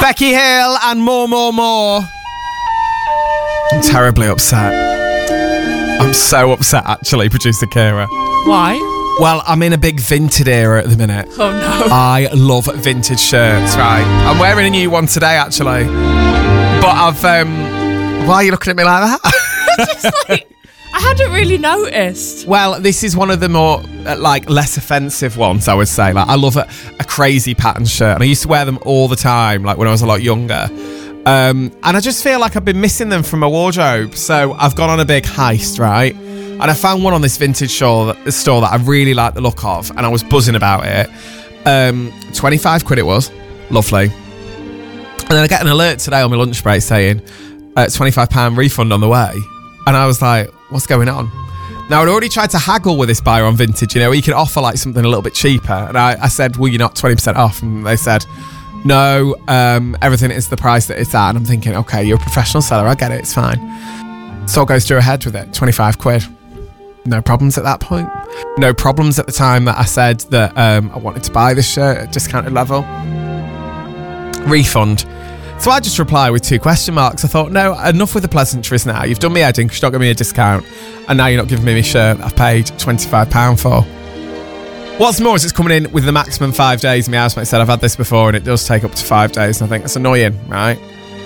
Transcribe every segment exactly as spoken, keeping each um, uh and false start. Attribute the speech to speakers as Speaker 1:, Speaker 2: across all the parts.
Speaker 1: Becky Hill and more, more, more. I'm terribly upset. I'm so upset, actually, producer Kira.
Speaker 2: Why?
Speaker 1: Well, I'm in a big vintage era at the minute.
Speaker 2: Oh, no.
Speaker 1: I love vintage shirts, right? I'm wearing a new one today, actually. But I've... um Why are you looking at me like that?
Speaker 2: Just like... I hadn't really noticed.
Speaker 1: Well, this is one of the more, uh, like, less offensive ones, I would say. Like, I love a, a crazy pattern shirt, and I used to wear them all the time, like, when I was a lot younger. Um, and I just feel like I've been missing them from my wardrobe. So I've gone on a big heist, right? And I found one on this vintage store that, store that I really like the look of, and I was buzzing about it. Um, twenty-five quid it was. Lovely. And then I get an alert today on my lunch break saying, uh, twenty-five pounds refund on the way. And I was like, what's going on? Now, I'd already tried to haggle with this buyer on vintage, you know, where you could offer like something a little bit cheaper. And I, I said, well, you're not twenty percent off. And they said, no, um, everything is the price that it's at. And I'm thinking, okay, you're a professional seller. I get it. It's fine. So it goes through ahead with it. twenty-five quid. No problems at that point. No problems at the time that I said that um, I wanted to buy this shirt at discounted level. Refund. So I just reply with two question marks. I thought, no, enough with the pleasantries now. You've done me heading because you're not giving me a discount. And now you're not giving me my shirt that I've paid twenty-five pounds for. What's more is it's coming in with the maximum five days. My housemate said I've had this before and it does take up to five days. And I think that's annoying, right?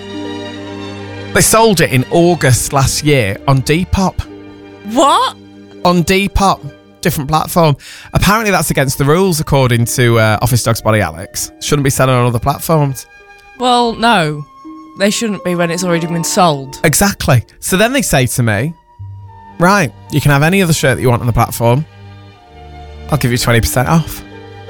Speaker 1: They sold it in August last year on Depop.
Speaker 2: What?
Speaker 1: On Depop. Different platform. Apparently that's against the rules according to uh, Office Dog's Body Alex. Shouldn't be selling on other platforms.
Speaker 2: Well, no. They shouldn't be when it's already been sold.
Speaker 1: Exactly. So then they say to me, right, you can have any other shirt that you want on the platform. I'll give you twenty percent off.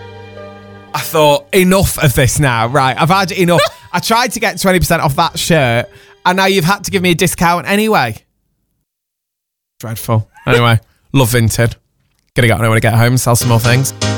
Speaker 1: I thought, enough of this now. Right, I've had enough. I tried to get twenty percent off that shirt, and now you've had to give me a discount anyway. Dreadful. Anyway, love vintage. Gonna go, I want to get home and sell some more things.